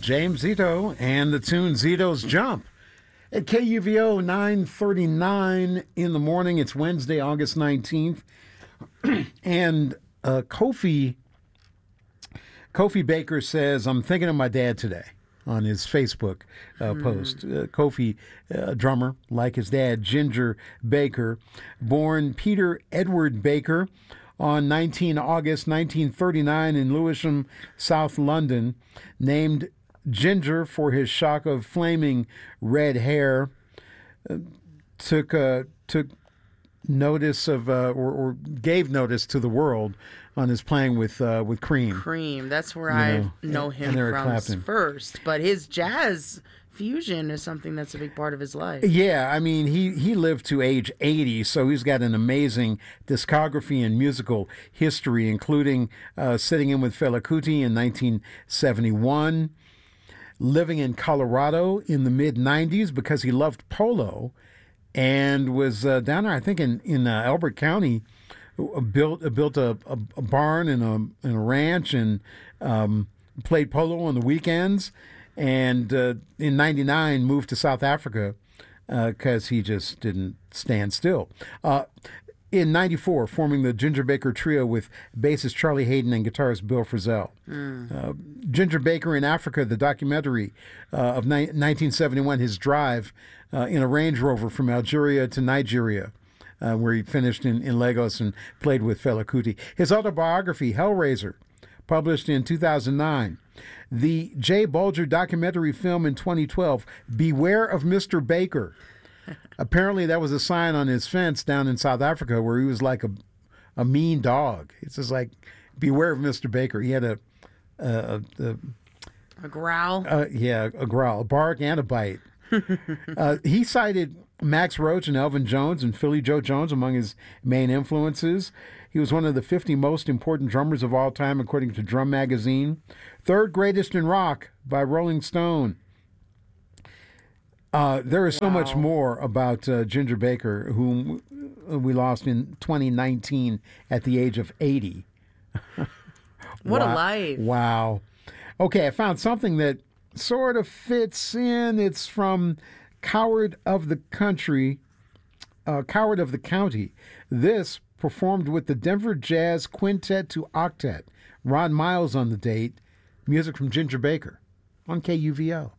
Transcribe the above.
James Zito and the tune Zito's Jump. At KUVO 9:39 in the morning. It's Wednesday, August 19th. And Kofi Baker says, I'm thinking of my dad today on his Facebook post. Kofi, drummer, like his dad, Ginger Baker, born Peter Edward Baker on 19 August 1939 in Lewisham, South London, named Ginger for his shock of flaming red hair, took notice of or gave notice to the world on his playing with Cream. Cream, that's where I know him from first. But his jazz fusion is something that's a big part of his life. Yeah, I mean, he lived to age 80, so he's got an amazing discography and musical history, including sitting in with Fela Kuti in 1971, living in Colorado in the mid-90s because he loved polo, and was down there, I think, in Elbert County, built a barn and a ranch, and played polo on the weekends. And in 99, moved to South Africa because he just didn't stand still. In 94, forming the Ginger Baker Trio with bassist Charlie Hayden and guitarist Bill Frisell. Ginger Baker in Africa, the documentary of 1971, his drive in a Range Rover from Algeria to Nigeria, where he finished in Lagos and played with Fela Kuti. His autobiography, Hellraiser, published in 2009. The Jay Bulger documentary film in 2012, Beware of Mr. Baker. Apparently that was a sign on his fence down in South Africa where he was like a mean dog. It's just like, beware of Mr. Baker. He had a growl? Yeah, a growl, a bark and a bite. He cited Max Roach and Elvin Jones and Philly Joe Jones among his main influences. He was one of the 50 most important drummers of all time, according to Drum Magazine. Third greatest in rock by Rolling Stone. There is so much more about Ginger Baker, whom we lost in 2019 at the age of 80. What a life. Wow. Okay, I found something that sort of fits in. It's from Coward of the County. This performed with the Denver Jazz Quintet to Octet. Ron Miles on the date. Music from Ginger Baker on KUVO.